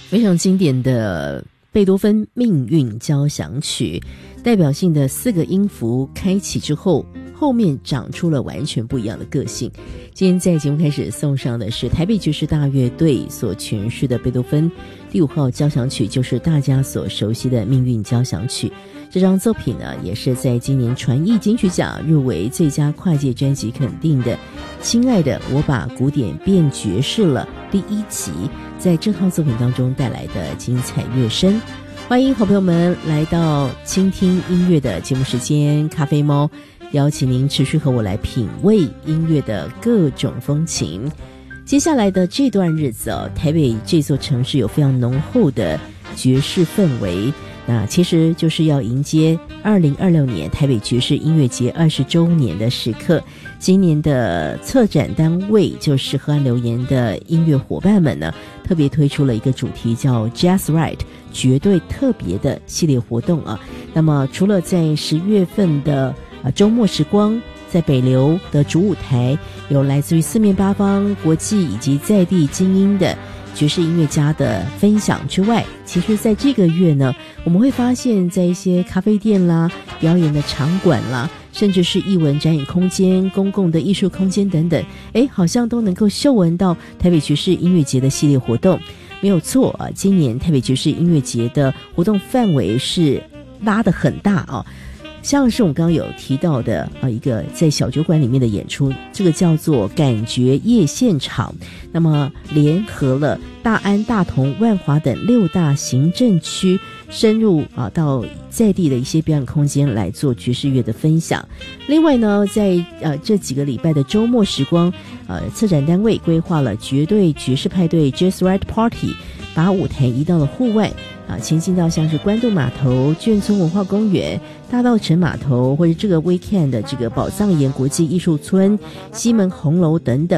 非常经典的贝多芬命运交响曲，代表性的4个音符开启之后，后面长出了完全不一样的个性。今天在节目开始送上的是台北爵士大乐队所诠释的贝多芬第5号交响曲，就是大家所熟悉的命运交响曲。这张作品呢，也是在今年传艺金曲奖入围最佳跨界专辑肯定的亲爱的我把古典变爵士了第1集，在这套作品当中带来的精彩乐声。欢迎好朋友们来到倾听音乐的节目时间，咖啡猫邀请您持续和我来品味音乐的各种风情。接下来的这段日子台北这座城市有非常浓厚的爵士氛围，那其实就是要迎接2026年台北爵士音乐节20周年的时刻。今年的策展单位就是河岸留言的音乐伙伴们呢，特别推出了一个主题叫 Just Right 绝对特别的系列活动啊。那么除了在10月份的周末时光，在北流的主舞台有来自于4面8方国际以及在地精英的爵士音乐家的分享之外，其实在这个月呢，我们会发现在一些咖啡店啦、表演的场馆啦，甚至是艺文展演空间、公共的艺术空间等等，好像都能够嗅闻到台北爵士音乐节的系列活动。没有错啊，今年台北爵士音乐节的活动范围是拉得很大啊。像是我们刚刚有提到的一个在小酒馆里面的演出，这个叫做感觉夜现场，那么联合了大安、大同、万华等6大行政区，深入到在地的一些表演空间来做爵士乐的分享。另外呢，在这几个礼拜的周末时光，策展单位规划了绝对爵士派对 Just Right Party， 把舞台移到了户外前进到像是关渡码头、眷村文化公园、大稻埕码头，或者这个 weekend 的这个宝藏岩国际艺术村、西门红楼等等